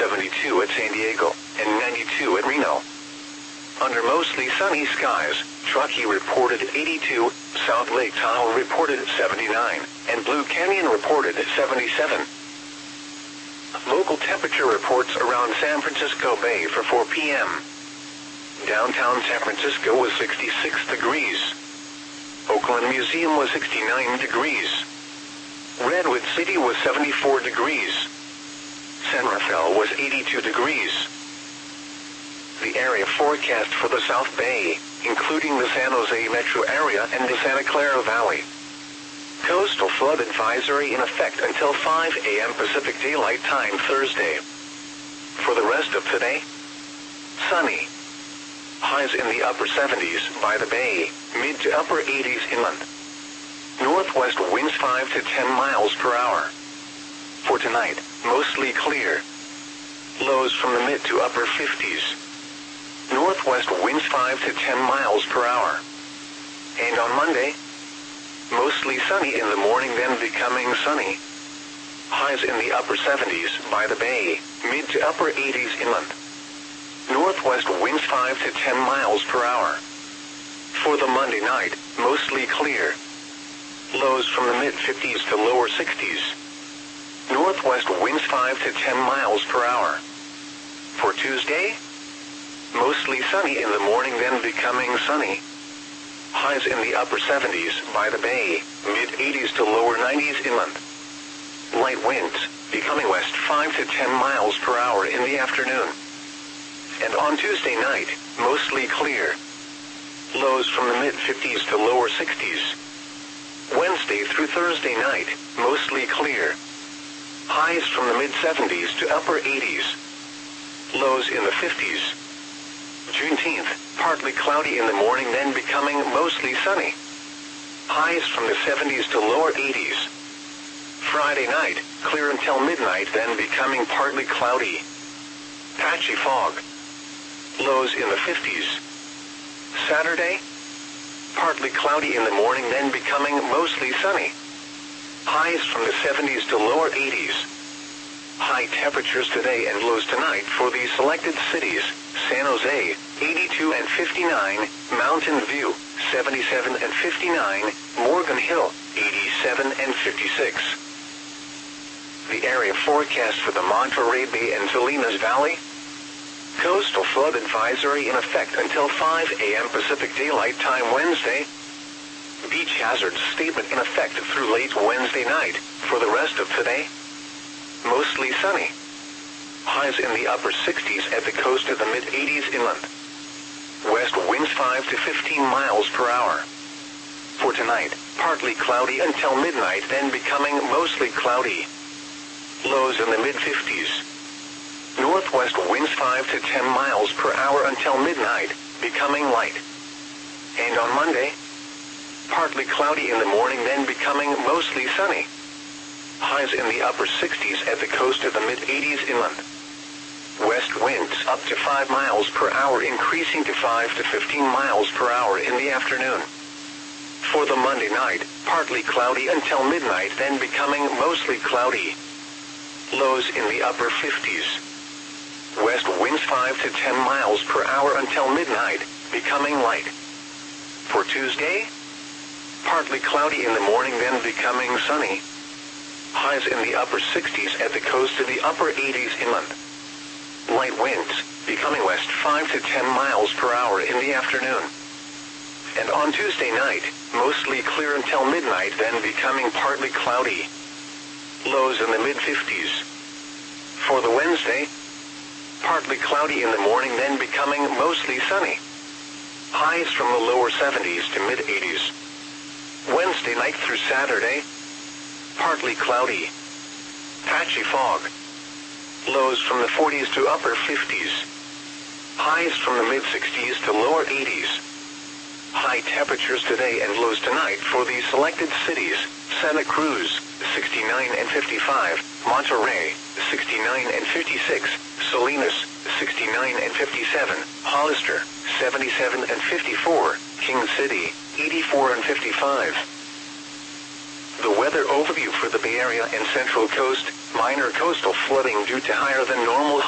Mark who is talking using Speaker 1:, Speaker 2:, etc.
Speaker 1: 72 at San Diego, and 92 at Reno. Under mostly sunny skies, Truckee reported 82, South Lake Tahoe reported 79, and Blue Canyon reported 77. Local temperature reports around San Francisco Bay for 4 p.m. Downtown San Francisco was 66 degrees. Oakland Museum was 69 degrees. Redwood City was 74 degrees. San Rafael was 82 degrees. The area forecast for the South Bay, including the San Jose metro area and the Santa Clara Valley. Coastal flood advisory in effect until 5 a.m. Pacific Daylight Time Thursday. For the rest of today, sunny. Highs in the upper 70s by the bay, mid to upper 80s inland. Northwest winds 5 to 10 miles per hour. For tonight, mostly clear. Lows from the mid to upper 50s. Northwest winds 5 to 10 miles per hour. And on Monday, mostly sunny in the morning, then becoming sunny. Highs in the upper 70s by the bay, mid to upper 80s inland. Northwest winds 5 to 10 miles per hour. For the Monday night, mostly clear. Lows from the mid-50s to lower 60s. Northwest winds 5 to 10 miles per hour. For Tuesday, mostly sunny in the morning, then becoming sunny. Highs in the upper 70s by the bay, mid-80s to lower 90s inland. Light winds, becoming west 5 to 10 miles per hour in the afternoon. And on Tuesday night, mostly clear. Lows from the mid-50s to lower 60s. Wednesday through Thursday night, mostly clear. Highs from the mid-70s to upper 80s. Lows in the 50s. Juneteenth, partly cloudy in the morning, then becoming mostly sunny. Highs from the 70s to lower 80s. Friday night, clear until midnight, then becoming partly cloudy. Patchy fog. Lows in the 50s. Saturday, partly cloudy in the morning, then becoming mostly sunny. Highs from the 70s to lower 80s. High temperatures today and lows tonight for the selected cities: San Jose, 82 and 59, Mountain View, 77 and 59, Morgan Hill, 87 and 56. The area forecast for the Monterey Bay and Salinas Valley. Coastal flood advisory in effect until 5 a.m. Pacific Daylight Time Wednesday. Beach hazard statement in effect through late Wednesday night. For the rest of today, mostly sunny. Highs in the upper 60s at the coast of the mid-80s inland. West winds 5 to 15 miles per hour. For tonight, partly cloudy until midnight, then becoming mostly cloudy. Lows in the mid-50s. Northwest winds 5 to 10 miles per hour until midnight, becoming light. And on Monday, partly cloudy in the morning, then becoming mostly sunny. Highs in the upper 60s at the coast of the mid-80s inland. West winds up to 5 miles per hour, increasing to 5 to 15 miles per hour in the afternoon. For the Monday night, partly cloudy until midnight, then becoming mostly cloudy. Lows in the upper 50s. West winds 5 to 10 miles per hour until midnight, becoming light. For Tuesday, partly cloudy in the morning, then becoming sunny. Highs in the upper 60s at the coast of the upper 80s inland. Light winds, becoming west 5 to 10 miles per hour in the afternoon. And on Tuesday night, mostly clear until midnight, then becoming partly cloudy. Lows in the mid-50s. For the Wednesday, partly cloudy in the morning, then becoming mostly sunny. Highs from the lower 70s to mid-80s. Wednesday night through Saturday, partly cloudy. Patchy fog. Lows from the 40s to upper 50s. Highs from the mid-60s to lower 80s. High temperatures today and lows tonight for the selected cities: Santa Cruz, 69 and 55, Monterey, 69 and 56, Salinas, 69 and 57, Hollister, 77 and 54, King City, 84 and 55. The weather overview for the Bay Area and Central Coast: minor coastal flooding due to higher than normal